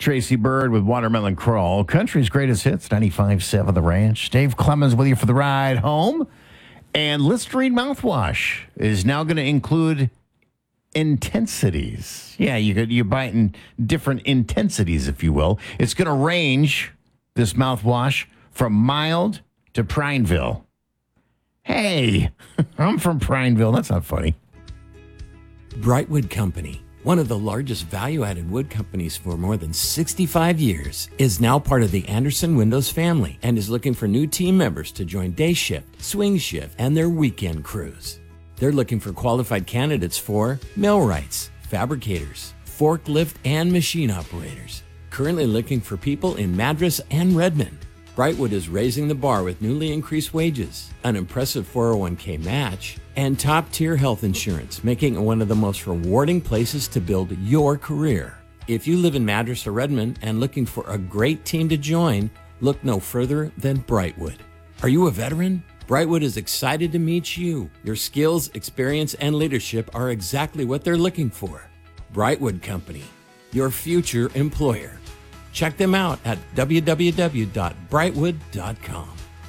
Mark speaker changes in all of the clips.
Speaker 1: Tracy Bird with Watermelon Crawl. Country's greatest hits, 95.7 The Ranch. Dave Clemens with you for the ride home. And Listerine mouthwash is now going to include intensities. Yeah, you buy it in different intensities, if you will. It's going to range, this mouthwash, from mild to Prineville. Hey, I'm from Prineville. That's not funny.
Speaker 2: Brightwood Company, one of the largest value-added wood companies for more than 65 years, is now part of the Anderson Windows family and is looking for new team members to join day shift, swing shift, and their weekend crews. They're looking for qualified candidates for millwrights, fabricators, forklift, and machine operators. Currently looking for people in Madras and Redmond. Brightwood is raising the bar with newly increased wages, an impressive 401k match, and top-tier health insurance, making it one of the most rewarding places to build your career. If you live in Madras or Redmond and looking for a great team to join, look no further than Brightwood. Are you a veteran? Brightwood is excited to meet you. Your skills, experience, and leadership are exactly what they're looking for. Brightwood Company, your future employer. Check them out at www.brightwood.com.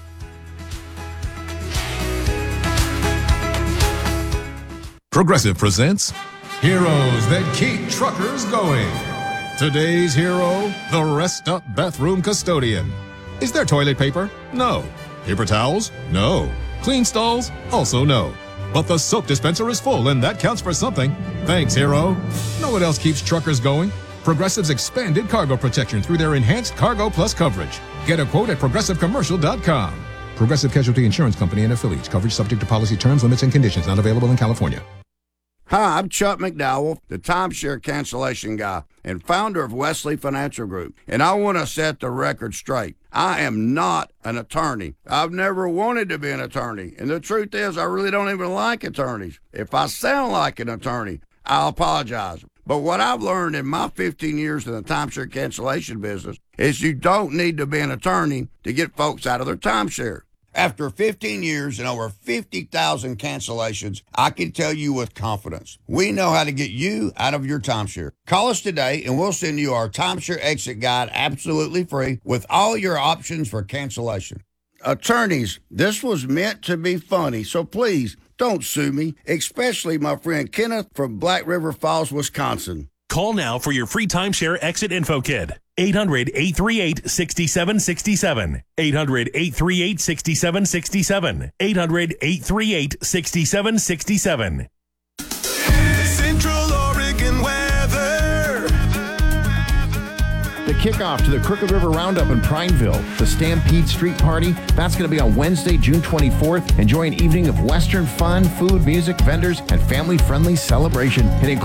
Speaker 3: Progressive presents Heroes That Keep Truckers Going. Today's hero, the Rest Up Bathroom Custodian. Is there toilet paper? No. Paper towels? No. Clean stalls? Also no. But the soap dispenser is full, and that counts for something. Thanks, hero. Know what else keeps truckers going? Progressive's expanded cargo protection through their enhanced Cargo Plus coverage. Get a quote at progressivecommercial.com. Progressive Casualty Insurance Company and affiliates. Coverage subject to policy terms, limits, and conditions. Not available in California.
Speaker 4: Hi, I'm Chuck McDowell, the timeshare cancellation guy and founder of Wesley Financial Group. And I want to set the record straight. I am not an attorney. I've never wanted to be an attorney. And the truth is, I really don't even like attorneys. If I sound like an attorney, I'll apologize. But what I've learned in my 15 years in the timeshare cancellation business is you don't need to be an attorney to get folks out of their timeshare. After 15 years and over 50,000 cancellations, I can tell you with confidence, we know how to get you out of your timeshare. Call us today and we'll send you our timeshare exit guide absolutely free with all your options for cancellation. Attorneys, this was meant to be funny, so please don't sue me, especially my friend Kenneth from Black River Falls, Wisconsin.
Speaker 5: Call now for your free timeshare exit info kit. 800-838-6767. 800-838-6767. 800-838-6767.
Speaker 6: Central Oregon weather.
Speaker 1: The kickoff to the Crooked River Roundup in Prineville, the Stampede Street Party, that's going to be on Wednesday, June 24th. Enjoy an evening of Western fun, food, music, vendors, and family-friendly celebration. It